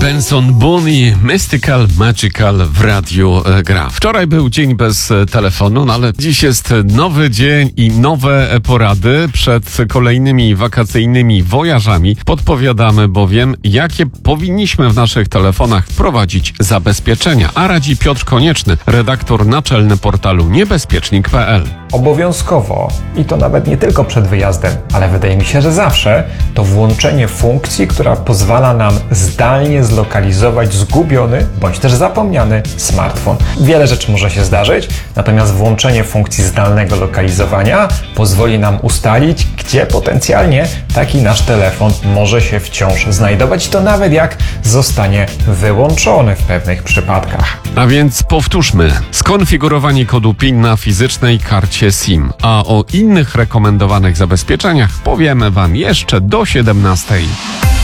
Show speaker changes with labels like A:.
A: Benson Boone i Mystical Magical w radiu gra. Wczoraj był dzień bez telefonu, no ale dziś jest nowy dzień i nowe porady przed kolejnymi wakacyjnymi wojażami. Podpowiadamy bowiem, jakie powinniśmy w naszych telefonach wprowadzić zabezpieczenia. A radzi Piotr Konieczny, redaktor naczelny portalu niebezpiecznik.pl.
B: Obowiązkowo, i to nawet nie tylko przed wyjazdem, ale wydaje mi się, że zawsze, to włączenie funkcji, która pozwala nam zdalnie zlokalizować zgubiony bądź też zapomniany smartfon. Wiele rzeczy może się zdarzyć, natomiast włączenie funkcji zdalnego lokalizowania pozwoli nam ustalić, gdzie potencjalnie taki nasz telefon może się wciąż znajdować, to nawet jak zostanie wyłączony w pewnych przypadkach.
A: A więc powtórzmy. Skonfigurowanie kodu PIN na fizycznej karcie SIM. A o innych rekomendowanych zabezpieczeniach powiemy Wam jeszcze do 17:00.